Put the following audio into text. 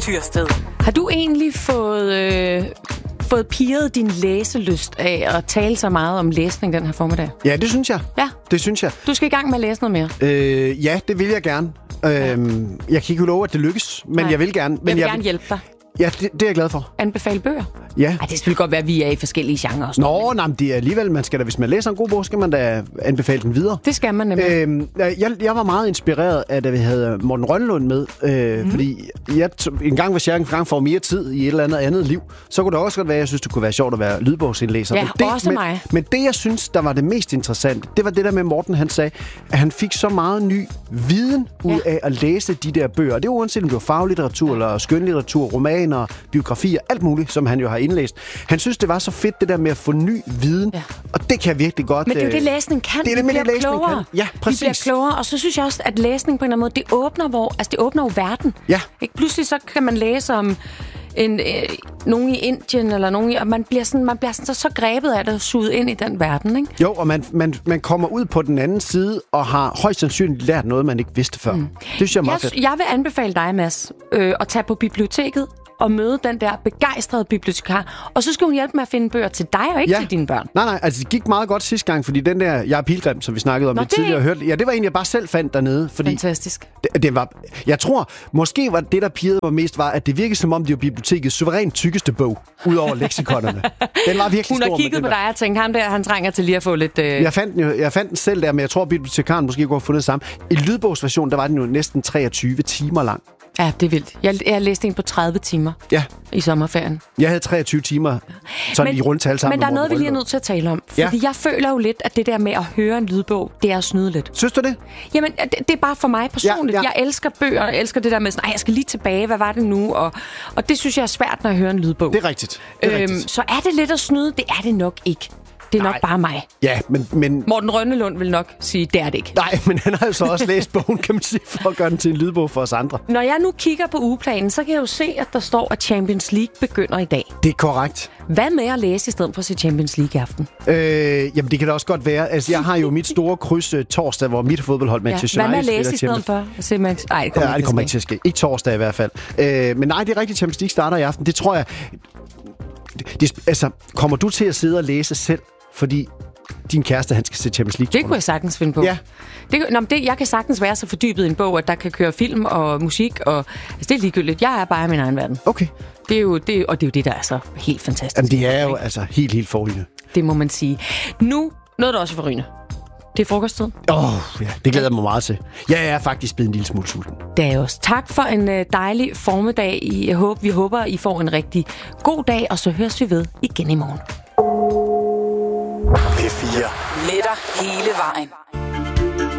Tyrsted. Har du egentlig fået pirret din læselyst af at tale så meget om læsning den her formiddag? Ja, det synes jeg. Ja. Det synes jeg. Du skal i gang med at læse noget mere. Ja, det vil jeg gerne. Jeg kan ikke love, at det lykkes, men jeg vil gerne. Men jeg vil gerne hjælpe dig. Ja, det er jeg glad for. Anbefale bøger? Ja. Ej, det skal selvfølgelig godt være, at vi er i forskellige genrer også. Nej, men det er alligevel, hvis man læser en god bog, skal man da anbefale den videre. Det skal man nemlig. Jeg var meget inspireret af, da vi havde Morten Rønnelund med, fordi hvis jeg engang får mere tid i et eller andet liv, så kunne det også godt være, at jeg synes, det kunne være sjovt at være lydbogsindlæser. Ja, også mig. Men det, jeg synes, der var det mest interessante, det var det der med Morten, han sagde, at han fik så meget ny viden ud af at læse de der bøger. Og det er uanset om det var faglitteratur, eller skønlitteratur, romaner, biografier, alt muligt, som han jo har indlæst. Han synes, det var så fedt, det der med at få ny viden, og det kan jeg virkelig godt... Men det er jo det, læsning kan. Det er det, læsning kan. Ja, præcis. Vi bliver klogere, og så synes jeg også, at læsning på en eller anden måde, det åbner jo verden. Ja. Ikke? Pludselig så kan man læse om nogen i Indien, eller nogen og man bliver så grebet af det og suget ind i den verden, ikke? Jo, og man kommer ud på den anden side og har højst sandsynligt lært noget, man ikke vidste før. Det synes jeg er meget fedt. Jeg vil anbefale dig, Mads, at tage på biblioteket og møde den der begejstrede bibliotekar. Og så skal hun hjælpe med at finde bøger til dig og ikke til dine børn. Nej, altså det gik meget godt sidste gang, fordi den der Jeg er pilgrim, som vi snakkede om lidt tidligere, hørte, det var en, jeg bare selv fandt dernede. Fordi fantastisk. Det var, jeg tror, måske var det, der pirrede mig mest, var, at det virkede som om, det var bibliotekets suverænt tykkeste bog, udover leksikonerne. Den var virkelig stor. Hun har kigget på dig og tænkt, ham der, han trænger til lige at få lidt... Jeg fandt den selv der, men jeg tror, bibliotekaren måske kunne have fundet det samme. I lydbogsversionen, der var den jo næsten 23 timer lang. Ja, det er vildt. Jeg læste en på 30 timer i sommerferien. Jeg havde 23 timer sådan i rundtal sammen. Men der er noget, vi lige er nødt til at tale om. Fordi jeg føler jo lidt, at det der med at høre en lydbog, det er at snyde lidt. Synes du det? Jamen, det er bare for mig personligt. Ja. Jeg elsker bøger, og jeg elsker det der med sådan, jeg skal lige tilbage, hvad var det nu? Og det synes jeg er svært, når jeg hører en lydbog. Det er rigtigt. Så er det lidt at snyde? Det er det nok ikke. Det er nok bare mig. Ja, men... Morten Rønnelund vil nok sige, det er det ikke. Nej, men han har jo så også læst bogen, kan man sige, for at gøre den til en lydbog for os andre. Når jeg nu kigger på ugeplanen, så kan jeg jo se, at der står, at Champions League begynder i dag. Det er korrekt. Hvad med at læse i stedet for at se Champions League i aften? Jamen, det kan da også godt være. Altså, jeg har jo mit store kryds torsdag, hvor mit fodboldhold Manchester United spiller. Hvad med at læse i stedet for at se Manchester? Nej, det kommer ikke til at ske. Ikke torsdag i hvert fald. Men nej, det er rigtigt. Champions League starter i aften. Det tror jeg... Altså, kommer du til at sidde og læse selv, fordi din kæreste, han skal se Champions League? Det kunne jeg sagtens finde på. Ja. Jeg kan sagtens være så fordybet i en bog, at der kan køre film og musik, og altså, det er ligegyldigt. Jeg er bare i min egen verden. Okay. Det er jo det, der er så helt fantastisk. Jamen, det er jo altså helt forrygende. Det må man sige. Nu, noget der også er forrygende. Det er frokosttid. Ja, det glæder jeg mig meget til. Jeg er faktisk blevet en lille smule sulten. Det er også. Tak for en dejlig formiddag. Vi håber, I får en rigtig god dag, og så høres vi ved igen i morgen. P4. Med dig hele vejen.